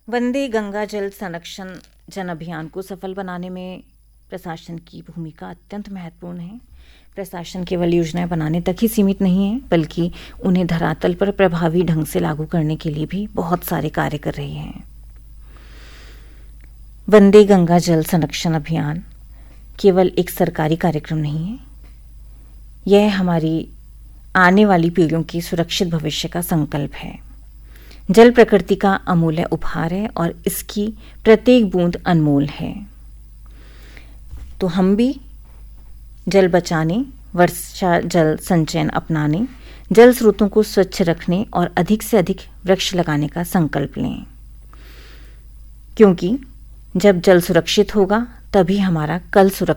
वंदे गंगा जल संरक्षण जन अभियान को सफल बनाने में प्रशासन की भूमिका अत्यंत महत्वपूर्ण है। प्रशासन केवल योजनाएं बनाने तक ही सीमित नहीं है, बल्कि उन्हें धरातल पर प्रभावी ढंग से लागू करने के लिए भी बहुत सारे कार्य कर रही है। वंदे गंगा जल संरक्षण अभियान केवल एक सरकारी कार्यक्रम नहीं है, यह हमारी आने वाली पीढ़ियों के सुरक्षित भविष्य का संकल्प है। जल प्रकृति का अमूल्य उपहार है और इसकी प्रत्येक बूंद अनमोल है। तो हम भी जल बचाने, वर्षा जल संचयन अपनाने, जल स्रोतों को स्वच्छ रखने और अधिक से अधिक वृक्ष लगाने का संकल्प लें, क्योंकि जब जल सुरक्षित होगा तभी हमारा कल सुरक्षित